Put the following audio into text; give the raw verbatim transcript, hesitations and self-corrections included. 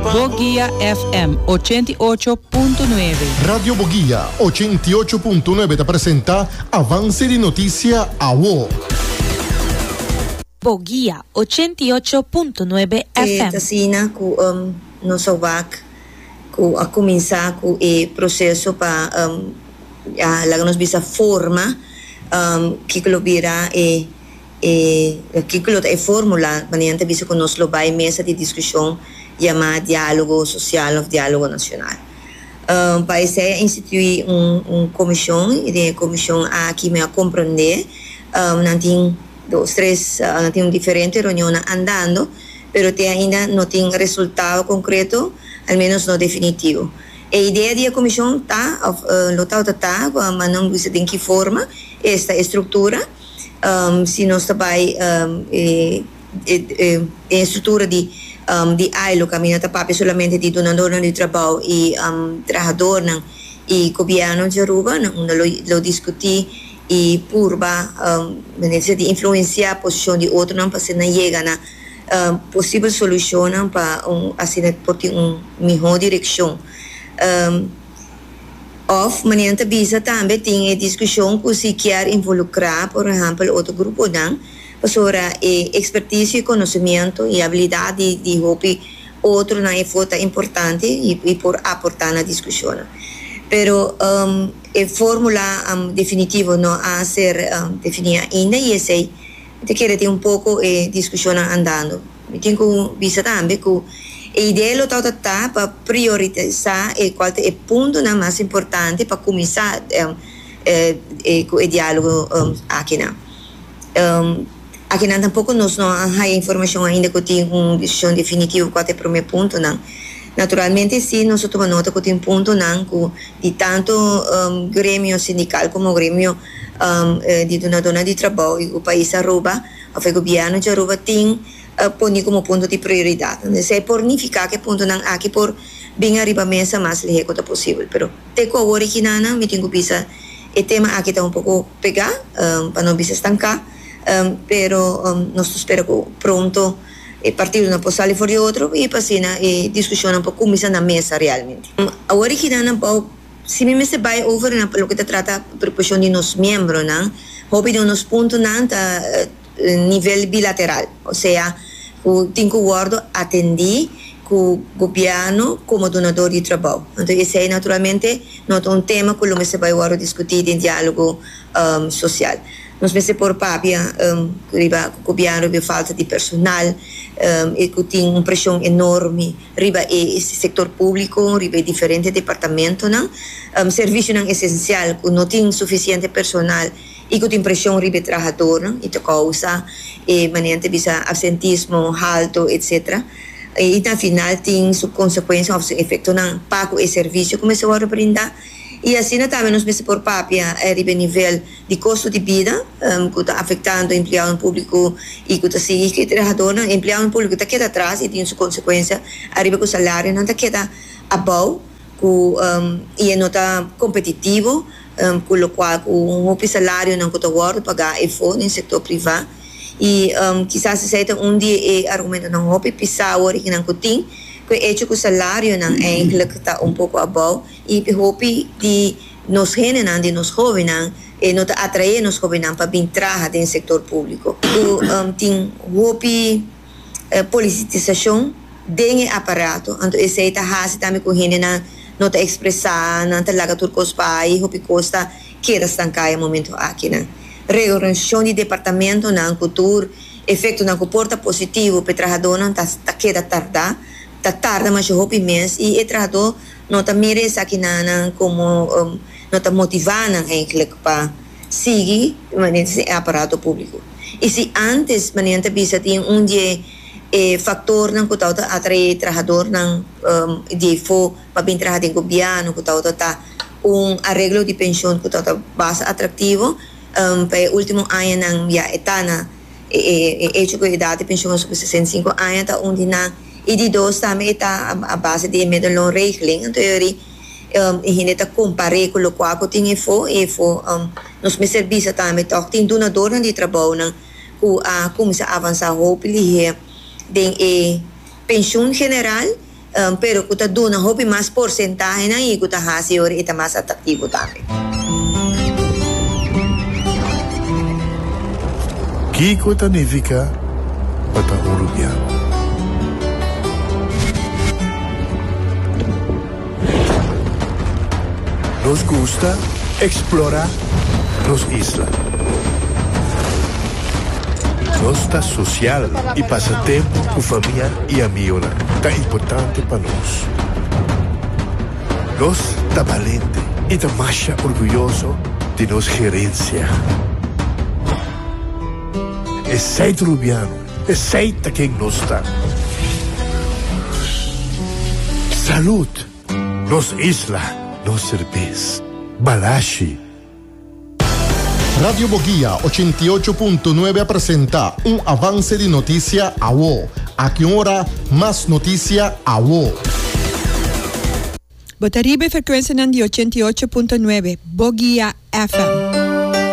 Boguía F M ochenta y ocho punto nueve. Radio Boguía ochenta y ocho punto nueve te presenta Avance de Noticia A W O. Boguía ochenta y ocho punto nueve F M. Tasina ku um no sobak ku a começar ku e processo pa um a la nos bisa forma um que lo vira e e que lo é fórmula maniante bisa con nos lo vai mesa de discussão chamada diálogo social ou diálogo nacional. Um, para isso instituir um, um comissão e de comissão aqui me a compreender um, não tem dois três uh, não tem um diferente reunião andando, pero te ainda não tem resultado concreto, ao menos não definitivo. A ideia da comissão tá uh, lotal tá mas não precisa de que forma esta estrutura um, se nós trabalha um, e, e, e, e estrutura de Um, di I L O caminata papi solamente di donador di trabalho e um, trabajador e governo de Aruba onde lo, lo discuti e purba um, di influenciar a posição de outro não para se não chega na um, possível solução para um, assim por uma melhor direção um, of manianta bisa também tem discussão que se quer involucrar por exemplo outro grupo não para eh, expertise e conhecimento e habilidade de hopi outro na foto importante e, e por aportar na discussão. Pero um, a fórmula um, definitiva não a ser um, definida ainda e esse te quer ter um pouco de eh, discussão andando. Eu tenho que visa também que a ideia lo tá tá para priorizar e qual é o ponto na mais importante para começar um, eh, eh, o diálogo um, aqui na. Um, Aqui não tampouco nós não há informação ainda que tem uma decisão definitiva qual é o primeiro ponto não. Naturalmente sim, nós tomamos nota que tem ponto não que de tanto um, grêmio sindical como grêmio um, de donadora de trabalho e o país Aruba, o governo de Aruba tem uh, põe como ponto de prioridade. Então, se é por unificar que ponto não aqui por bem arriba mesa mais lhe é possível, pero te com agora que não, me tenho que pensar o tema aqui está um pouco pegar um, para não se estancar. Um, pero um, nós esperamos pronto e partir de uma postal fora de outro e passar e discussão um pouco começar na mesa realmente. Um, agora que não um se me se vai over na lo que te trata proporção de nos membros não, houve de uns pontos não tá nível bilateral, ou seja, o tem que guardo atender com o governo como donador de trabalho. Então esse é naturalmente não é um tema que lo se vai agora discutir em diálogo um, social. Nós vemos por papia um, riba o governo riba falta de personal um, e que tem uma pressão enorme riba esse setor público riba diferentes departamentos não um, serviço não essencial que não tem suficiente personal e que tem pressão riba trabalhador não e te causa e maniante bisa absentismo alto etc e na final tem sua consequência ou seu efeito não pago e serviço começou a brindar. E assim também nós vemos por papia é o nível de custo de vida um, que está afetando o empregado público e que está seguindo que o trabalhador, o empregado público está queda atrás e tem sua consequência arriba que o salário não está queda abaixo um, e não está competitivo um, com o qual um salário não está guardado para pagar e for no setor privado e um, quizás se seja um dia é argumento não houve pisar o que não tem que é que o salário não é está um pouco abaixo e hope de nos gêneros de nos jovens e não atrair nos jovens para vir trabalhar no setor público. O um, tem hope uh, politização do aparato, então esse é a também com gênero não está expressar, não está lá tudo com os pais, hope costa que era estancar no momento aqui não. Reorganização de departamento não cultura, efeito não comporta positivo para o trabalhador não está tá queda tardar tá tarde mas eu hope mês e o trabalhador não está merece aqui na como um, não está motivando eigenlijk para seguir esse aparato público e se antes maniante bisa tem um dia eh, fator não que está atrair trabalhador não um, de for para vir trabalhar em governo que está tá um arreglo de pensão que está bastante atrativo um, para o último ano não já está na e e e que a idade de pensão sobre sessenta e cinco anos está onde na e de dois também está a base de medalhão regeling então eu um, e ainda comparei com o qual eu tinha for e for um, nos meus serviços também então tem donador de trabalho não que a começar a avançar hope de pensão general um, pero kuta duna hopi mas porcentaje na i kuta hasi ori ita mas atractivo también. Kiko significa para uruguayano. Nos gusta explorar las islas. Nossa social e passatempo com família e amigos é importante para nós. Nós está valente e está mais orgulhoso de nossa gerência. É aceita Rubiano, aceita quem nós está. Saúde, nos isla, nos cerveza, Balashi. Radio Boguía ochenta y ocho punto nueve presenta un avance de noticia a vos. A qué hora más noticia a vos. Botaribe frecuencia di ochenta y ocho punto nueve Boguía F M.